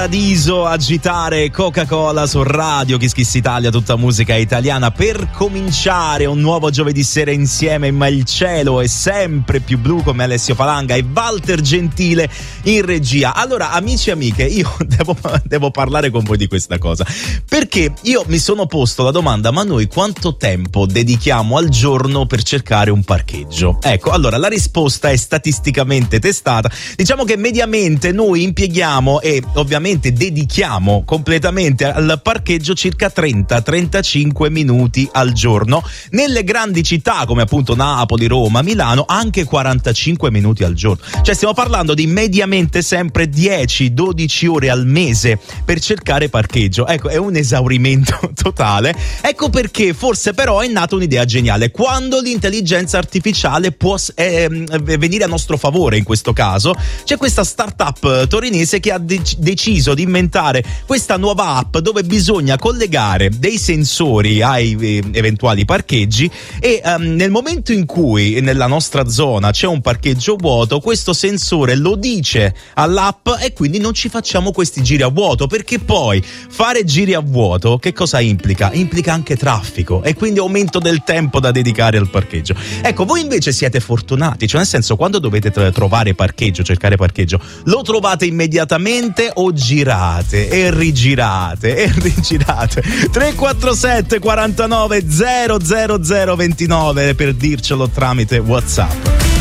Paradiso, agitare Coca-Cola su Radio Kiss Kiss Italia, tutta musica italiana per cominciare un nuovo giovedì sera insieme, ma il cielo è sempre più blu come Alessio Falanga e Walter Gentile in regia. Allora, amici e amiche, io devo parlare con voi di questa cosa, perché io mi sono posto la domanda: ma noi quanto tempo dedichiamo al giorno per cercare un parcheggio? Ecco, allora la risposta è statisticamente testata. Diciamo che mediamente noi impieghiamo e ovviamente dedichiamo completamente al parcheggio circa 30-35 minuti al giorno. Nelle grandi città come appunto Napoli, Roma, Milano anche 45 minuti al giorno. Cioè stiamo parlando di mediamente sempre 10-12 ore al mese per cercare parcheggio. Ecco, è un esaurimento totale. Ecco perché forse però è nata un'idea geniale, quando l'intelligenza artificiale può venire a nostro favore. In questo caso c'è questa startup torinese che ha deciso di inventare questa nuova app dove bisogna collegare dei sensori ai eventuali parcheggi e nel momento in cui nella nostra zona c'è un parcheggio vuoto, questo sensore lo dice all'app e quindi non ci facciamo questi giri a vuoto, perché poi fare giri a vuoto che cosa implica? Implica anche traffico e quindi aumento del tempo da dedicare al parcheggio. Ecco, voi invece siete fortunati, cioè nel senso, quando dovete trovare parcheggio, cercare parcheggio, lo trovate immediatamente o girate e rigirate 347 49 000 29 per dircelo tramite WhatsApp.